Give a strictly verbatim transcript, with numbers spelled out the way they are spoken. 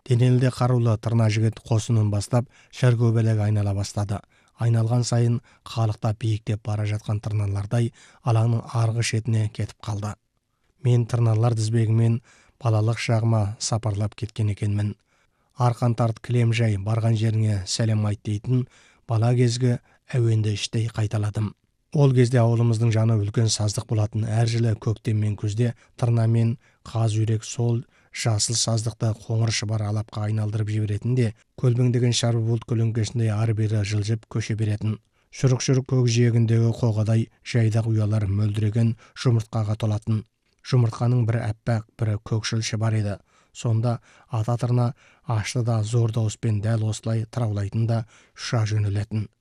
Денелде қарулы тырна жігіт қосынын бастап шәргөбелек айнала бастады. Айналған сайын қалықта биіктеп бара жатқан тырналардай алаңның арғы шетіне кетіп қалды. Мен тырналар тізбегімен балалық шағыма сапарлап кеткен екенмін. Арқан тарт кілем жай, барған жеріңе сәлем айт дейтін бала кезгі әуенді іштей қайталадым. Ол кезде ауылымыздың жаны үлкен саздық болатын. Әр жылы көктем мен күзде тырнамен қаз үйрек сол жасыл саздықты қоңыр шыбар алапқа айналдырып жіберетін де, көлбеңдеген шарбы бұлт көлеңкесінде ары-бері жылжып көше беретін. Шұрық-шұрық көк жиегіндегі қоғадай жайдақ ұялар мөлдіреген жұмыртқаға толатын. Жұмыртқаның бірі әппақ, бірі көкшіл шыбар еді. Сонда ата тырна ашты да зор дауыспен дәл осылай тыраулайтын да ұша жөнелетін.